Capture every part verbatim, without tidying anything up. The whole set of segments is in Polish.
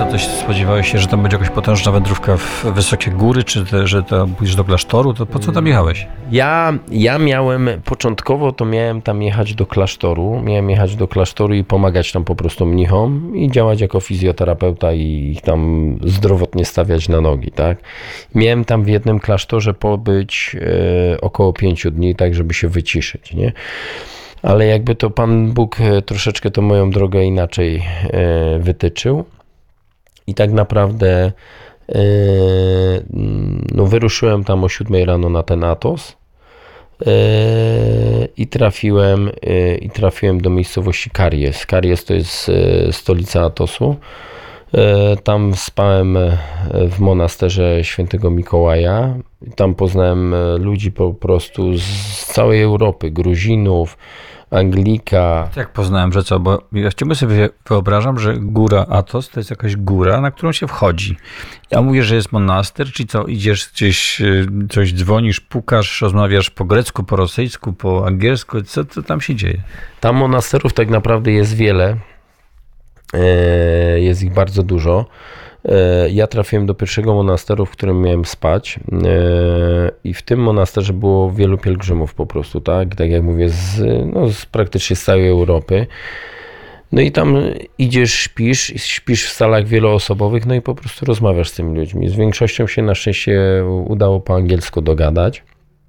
coś spodziewałeś się, że tam będzie jakaś potężna wędrówka w wysokie góry, czy te, że to pójdziesz do klasztoru, to po co tam jechałeś? Ja, ja miałem, początkowo to miałem tam jechać do klasztoru, miałem jechać do klasztoru i pomagać tam po prostu mnichom i działać jako fizjoterapeuta i ich tam zdrowotnie stawiać na nogi, tak. Miałem tam w jednym klasztorze pobyć e, około pięciu dni, tak żeby się wyciszyć, nie. Ale jakby to Pan Bóg troszeczkę to moją drogę inaczej e, wytyczył i tak naprawdę e, no wyruszyłem tam o siódmej rano na ten Atos e, i trafiłem e, i trafiłem do miejscowości Karies. Karies to jest e, stolica Atosu. E, tam spałem w monasterze świętego Mikołaja. Tam poznałem ludzi po prostu z całej Europy, Gruzinów, Anglika. Jak poznałem, że co, bo ja ciągle sobie wyobrażam, że góra Atos to jest jakaś góra, na którą się wchodzi. Ja mówię, że jest monaster, czyli co, idziesz gdzieś, coś dzwonisz, pukasz, rozmawiasz po grecku, po rosyjsku, po angielsku, co, co tam się dzieje? Tam monasterów tak naprawdę jest wiele, jest ich bardzo dużo. Ja trafiłem do pierwszego monasteru, w którym miałem spać i w tym monasterze było wielu pielgrzymów po prostu, tak, tak jak mówię, z, no, z praktycznie z całej Europy. No i tam idziesz, śpisz, śpisz w salach wieloosobowych, no i po prostu rozmawiasz z tymi ludźmi. Z większością się na szczęście udało po angielsku dogadać.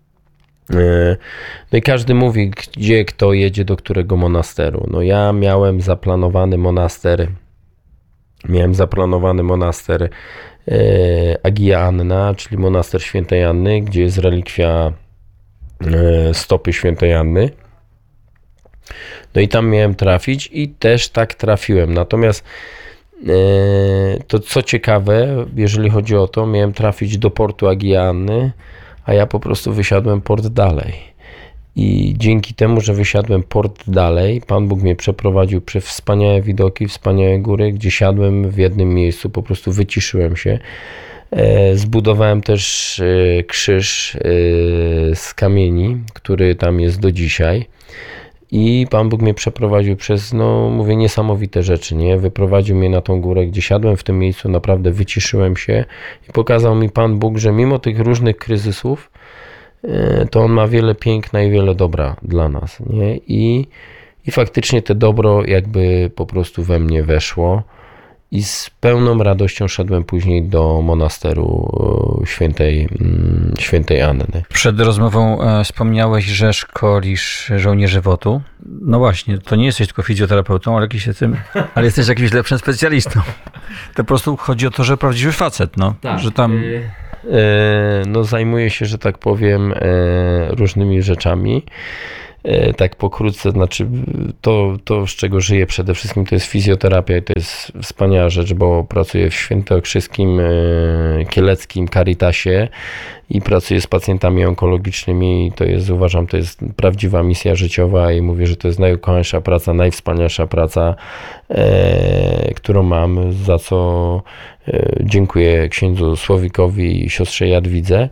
No i każdy mówi, gdzie kto jedzie do którego monasteru. No ja miałem zaplanowany monaster Miałem zaplanowany monaster Agia Anna, czyli monaster świętej Anny, gdzie jest relikwia stopy świętej Anny. No i tam miałem trafić i też tak trafiłem. Natomiast to co ciekawe, jeżeli chodzi o to, miałem trafić do portu Agia Anny, a ja po prostu wysiadłem port dalej. I dzięki temu, że wysiadłem port dalej, Pan Bóg mnie przeprowadził przez wspaniałe widoki, wspaniałe góry, gdzie siadłem w jednym miejscu, po prostu wyciszyłem się. Zbudowałem też krzyż z kamieni, który tam jest do dzisiaj. I Pan Bóg mnie przeprowadził przez, no mówię, niesamowite rzeczy, nie? Wyprowadził mnie na tą górę, gdzie siadłem w tym miejscu, naprawdę wyciszyłem się i pokazał mi Pan Bóg, że mimo tych różnych kryzysów, to On ma wiele piękna i wiele dobra dla nas, nie? I, i faktycznie te dobro jakby po prostu we mnie weszło i z pełną radością szedłem później do monasteru świętej, świętej Anny. Przed rozmową e, wspomniałeś, że szkolisz żołnierzy W O T-u. No właśnie, to nie jesteś tylko fizjoterapeutą, ale, jakiś tym, ale jesteś jakimś lepszym specjalistą. To po prostu chodzi o to, że prawdziwy facet, no. Tak. Że tam... No zajmuję się, że tak powiem, różnymi rzeczami. Tak pokrótce, znaczy to, to, z czego żyję przede wszystkim, to jest fizjoterapia i to jest wspaniała rzecz, bo pracuję w Świętokrzyskim Kieleckim Caritasie i pracuję z pacjentami onkologicznymi i to jest, uważam, to jest prawdziwa misja życiowa i mówię, że to jest najukochańsza praca, najwspanialsza praca, e, którą mam, za co e, dziękuję księdzu Słowikowi i siostrze Jadwidze.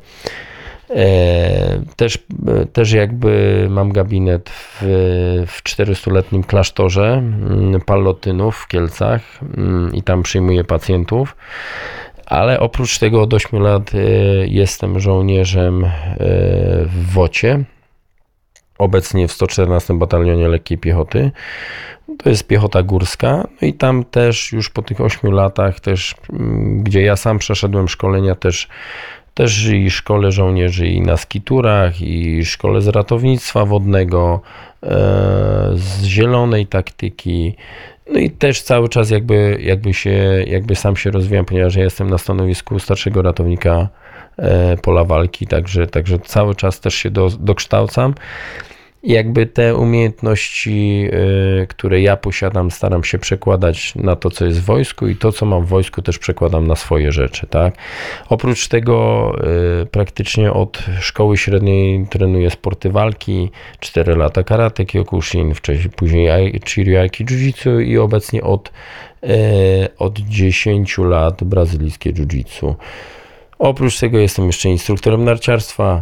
Też, też jakby mam gabinet w, w czterystuletnim klasztorze Pallotynów w Kielcach i tam przyjmuję pacjentów, ale oprócz tego od ośmiu lat jestem żołnierzem w wocie, obecnie w sto czternastym Batalionie Lekkiej Piechoty. To jest piechota górska, no i tam też już po tych ośmiu latach też, gdzie ja sam przeszedłem szkolenia, też Też i szkole żołnierzy i na skiturach, i szkole z ratownictwa wodnego, z zielonej taktyki. No i też cały czas jakby, jakby, się, jakby sam się rozwijam, ponieważ ja jestem na stanowisku starszego ratownika pola walki, także, także cały czas też się do, dokształcam. Jakby te umiejętności, które ja posiadam, staram się przekładać na to, co jest w wojsku i to, co mam w wojsku, też przekładam na swoje rzeczy, tak? Oprócz tego praktycznie od szkoły średniej trenuję sporty walki, cztery lata karate Kyokushin, wcześniej później Chiriaki Jiu-Jitsu i obecnie od, od dziesięciu lat brazylijskie Jiu-Jitsu. Oprócz tego jestem jeszcze instruktorem narciarstwa,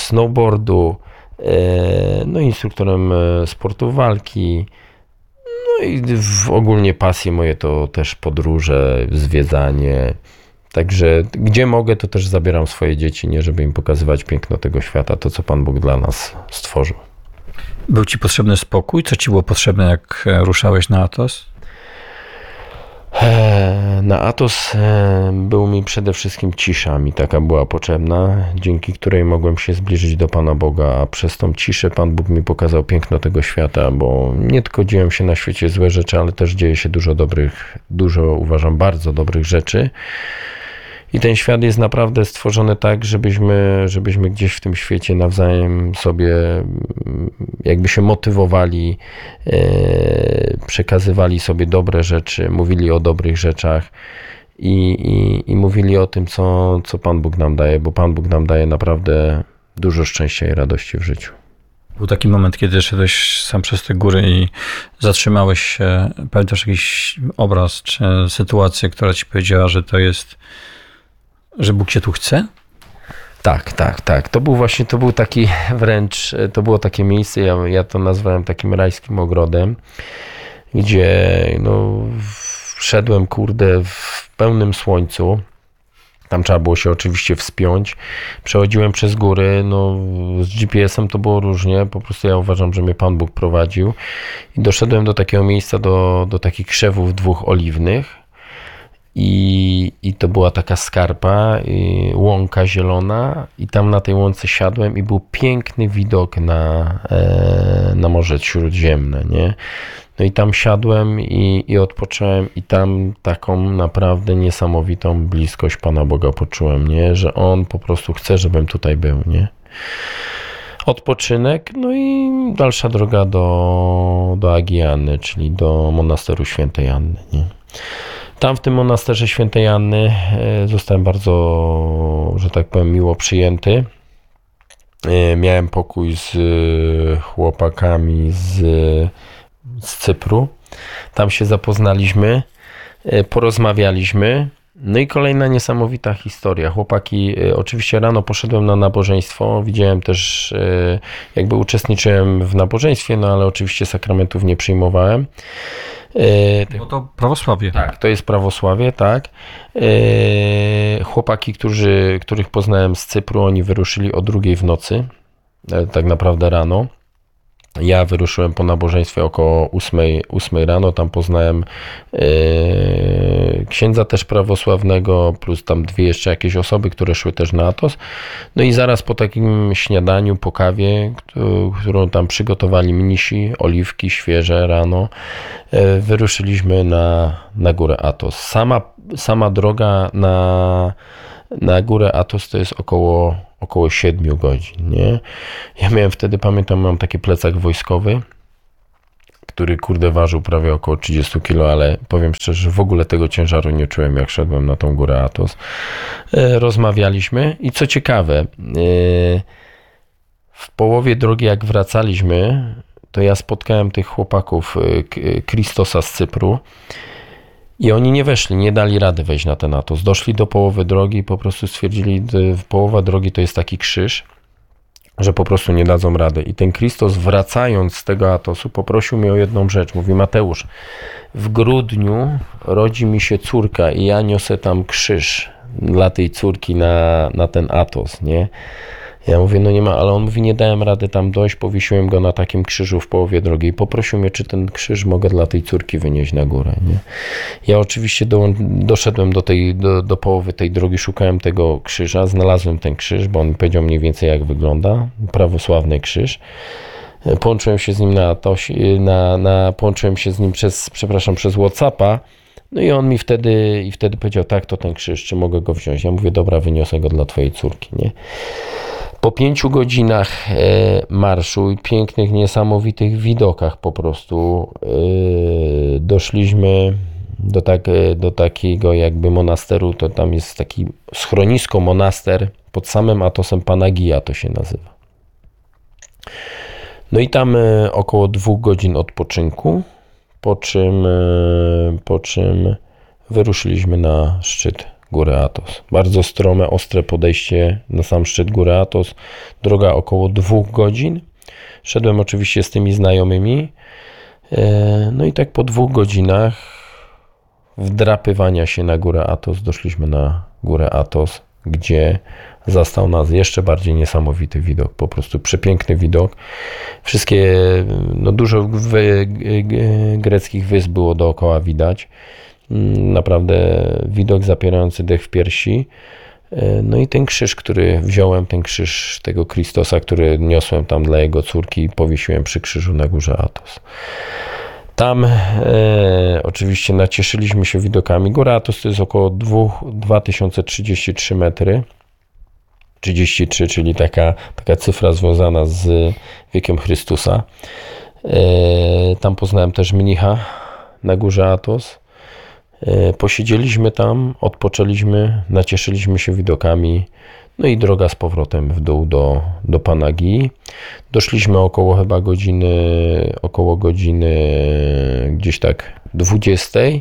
snowboardu, no instruktorem sportu walki, No i w ogólnie pasje moje to też podróże, zwiedzanie. Także gdzie mogę, to też zabieram swoje dzieci, nie, żeby im pokazywać piękno tego świata, to co Pan Bóg dla nas stworzył. Był ci potrzebny spokój? Co ci było potrzebne, jak ruszałeś na Athos? Na Athos był mi przede wszystkim cisza, mi taka była potrzebna, dzięki której mogłem się zbliżyć do Pana Boga, a przez tą ciszę Pan Bóg mi pokazał piękno tego świata, bo nie tylko dzieją się na świecie złe rzeczy, ale też dzieje się dużo dobrych, dużo uważam bardzo dobrych rzeczy. I ten świat jest naprawdę stworzony tak, żebyśmy, żebyśmy gdzieś w tym świecie nawzajem sobie jakby się motywowali, e, przekazywali sobie dobre rzeczy, mówili o dobrych rzeczach i, i, i mówili o tym, co, co Pan Bóg nam daje, bo Pan Bóg nam daje naprawdę dużo szczęścia i radości w życiu. Był taki moment, kiedy szedłeś sam przez te góry i zatrzymałeś się. Pamiętasz jakiś obraz czy sytuację, która ci powiedziała, że to jest, że Bóg cię tu chce? Tak, tak, tak. To był właśnie, to był taki wręcz, to było takie miejsce, ja, ja to nazwałem takim rajskim ogrodem, gdzie no, wszedłem, kurde, w pełnym słońcu. Tam trzeba było się oczywiście wspiąć. Przechodziłem przez góry, no z G P S-em to było różnie, po prostu ja uważam, że mnie Pan Bóg prowadził. I doszedłem do takiego miejsca, do, do takich krzewów dwóch oliwnych. I, I to była taka skarpa, i łąka zielona i tam na tej łące siadłem i był piękny widok na, e, na Morze Śródziemne, nie? No i tam siadłem i, i odpocząłem i tam taką naprawdę niesamowitą bliskość Pana Boga poczułem, nie? Że On po prostu chce, żebym tutaj był, nie? Odpoczynek, no i dalsza droga do, do Agiany, czyli do monasteru Świętej Anny, nie? Tam w tym monasterze Świętej Anny zostałem bardzo, że tak powiem, miło przyjęty. Miałem pokój z chłopakami z, z Cypru. Tam się zapoznaliśmy, porozmawialiśmy. No i kolejna niesamowita historia. Chłopaki, oczywiście rano poszedłem na nabożeństwo, widziałem też, jakby uczestniczyłem w nabożeństwie, no ale oczywiście sakramentów nie przyjmowałem. Bo to prawosławie. Tak, to jest prawosławie, tak. Chłopaki, którzy, których poznałem z Cypru, oni wyruszyli o drugiej w nocy, tak naprawdę rano. Ja wyruszyłem po nabożeństwie około ósmej, ósmej rano, tam poznałem yy, księdza też prawosławnego, plus tam dwie jeszcze jakieś osoby, które szły też na Athos. No i zaraz po takim śniadaniu, po kawie, którą tam przygotowali mnisi, oliwki świeże rano, yy, wyruszyliśmy na, na górę Athos. Sama, sama droga na, na górę Athos to jest około około siedmiu godzin, nie? Ja miałem wtedy, pamiętam, mam taki plecak wojskowy, który, kurde, ważył prawie około trzydzieści kilo, ale powiem szczerze, że w ogóle tego ciężaru nie czułem, jak szedłem na tą górę Athos. Rozmawialiśmy i co ciekawe, w połowie drogi, jak wracaliśmy, to ja spotkałem tych chłopaków Christosa z Cypru. I oni nie weszli, nie dali rady wejść na ten Athos. Doszli do połowy drogi i po prostu stwierdzili, że połowa drogi to jest taki krzyż, że po prostu nie dadzą rady. I ten Chrystus, wracając z tego Athosu, poprosił mnie o jedną rzecz. Mówi: Mateusz, w grudniu rodzi mi się córka i ja niosę tam krzyż dla tej córki na, na ten Athos, nie? Ja mówię, no nie ma, ale on mówi, nie dałem rady tam dojść, powiesiłem go na takim krzyżu w połowie drogi i poprosił mnie, czy ten krzyż mogę dla tej córki wynieść na górę, nie? Ja oczywiście do, doszedłem do tej, do, do połowy tej drogi, szukałem tego krzyża, znalazłem ten krzyż, bo on mi powiedział mniej więcej, jak wygląda, prawosławny krzyż. Połączyłem się z nim na, tosi, na, na połączyłem się z nim przez, przepraszam, przez WhatsAppa. No i on mi wtedy, i wtedy powiedział, tak, to ten krzyż, czy mogę go wziąć? Ja mówię, dobra, wyniosę go dla twojej córki, nie? Po pięciu godzinach e, marszu i pięknych, niesamowitych widokach po prostu e, doszliśmy do, tak, do takiego jakby monasteru, to tam jest taki schronisko, monaster pod samym Athosem, Panagia to się nazywa. No i tam e, około dwóch godzin odpoczynku, po czym, e, po czym wyruszyliśmy na szczyt góry Athos. Bardzo strome, ostre podejście na sam szczyt góry Athos. Droga około dwóch godzin. Szedłem oczywiście z tymi znajomymi. No i tak po dwóch godzinach wdrapywania się na górę Athos doszliśmy na górę Athos, gdzie zastał nas jeszcze bardziej niesamowity widok, po prostu przepiękny widok. Wszystkie, no dużo wy, greckich wysp było dookoła widać. Naprawdę widok zapierający dech w piersi. No i ten krzyż, który wziąłem, ten krzyż tego Chrystusa, który niosłem tam dla jego córki i powiesiłem przy krzyżu na górze Athos. Tam e, oczywiście nacieszyliśmy się widokami. Góra Athos to jest około dwa tysiące trzydzieści trzy metry. trzydzieści trzy, czyli taka, taka cyfra związana z wiekiem Chrystusa. E, tam poznałem też mnicha na górze Athos. E, posiedzieliśmy tam, odpoczęliśmy, nacieszyliśmy się widokami. No i droga z powrotem w dół do, do Panagii. Doszliśmy około chyba godziny, około godziny gdzieś tak dwudziestej.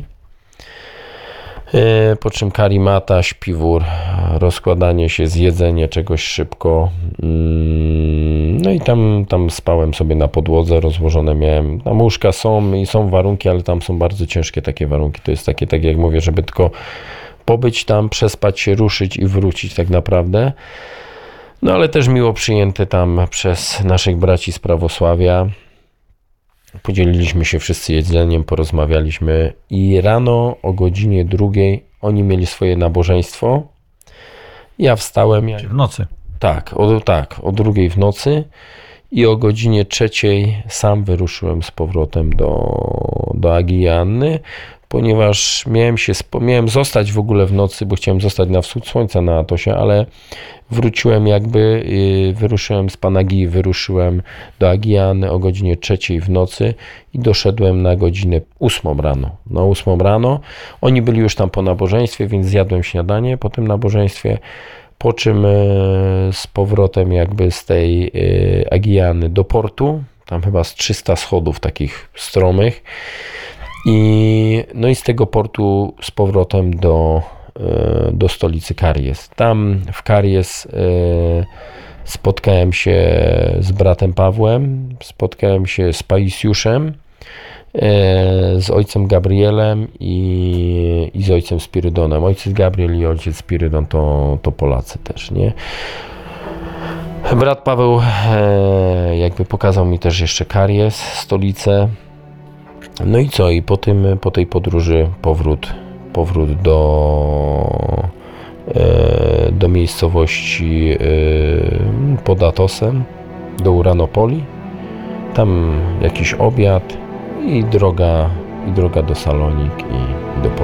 Po czym karimata, śpiwór, rozkładanie się, zjedzenie czegoś szybko. No i tam, tam spałem sobie na podłodze, rozłożone miałem. Tam łóżka są i są warunki, ale tam są bardzo ciężkie takie warunki. To jest takie, tak jak mówię, żeby tylko pobyć tam, przespać się, ruszyć i wrócić tak naprawdę. No ale też miło przyjęty tam przez naszych braci z prawosławia. Podzieliliśmy się wszyscy jedzeniem, porozmawialiśmy i rano o godzinie drugiej oni mieli swoje nabożeństwo. Ja wstałem. Czy w nocy? Tak, o, tak, o drugiej w nocy i o godzinie trzeciej sam wyruszyłem z powrotem do, do Agii Anny, ponieważ miałem się, miałem zostać w ogóle w nocy, bo chciałem zostać na wschód słońca na Athosie, ale wróciłem jakby, wyruszyłem z Panagii, wyruszyłem do Agii Anny o godzinie trzeciej w nocy i doszedłem na godzinę ósmą rano. Na ósmą rano. Oni byli już tam po nabożeństwie, więc zjadłem śniadanie po tym nabożeństwie, po czym z powrotem jakby z tej Agii Anny do portu, tam chyba z trzysta schodów takich stromych. I, no i z tego portu z powrotem do, do stolicy Karies. Tam w Karies spotkałem się z bratem Pawłem, spotkałem się z Paisiuszem, z ojcem Gabrielem i, i z ojcem Spirydonem. Ojciec Gabriel i ojciec Spirydon to, to Polacy też, nie? Brat Paweł jakby pokazał mi też jeszcze Karies, stolicę. No i co? I po tym, po tej podróży powrót, powrót do, do miejscowości pod Athosem, do Uranopolii. Tam jakiś obiad i droga, i droga do Salonik i